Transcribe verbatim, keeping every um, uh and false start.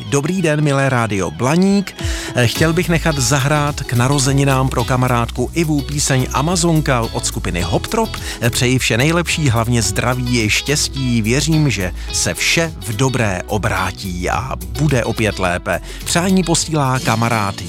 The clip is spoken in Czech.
Dobrý den, milé rádio Blaník. Chtěl bych nechat zahrát k narozeninám pro kamarádku Ivu píseň Amazonka od skupiny Hoptrop. Přeji vše nejlepší, hlavně zdraví a štěstí. Věřím, že se vše v dobré obrátí a bude opět lépe. Přání posílá kamarád